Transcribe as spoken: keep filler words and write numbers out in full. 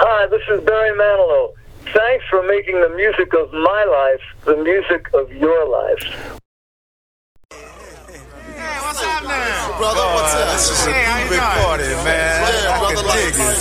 Hi, this is Barry Manilow. Thanks for making the music of my life the music of your life. Hey, what's up now? Brother, what's up? This is a Hey, how you big doing? party, man. Yeah, I brother, can like, dig it.